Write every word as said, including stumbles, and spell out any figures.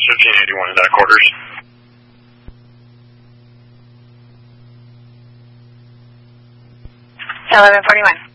That's fifteen eighty-one in that quarters. eleven forty-one.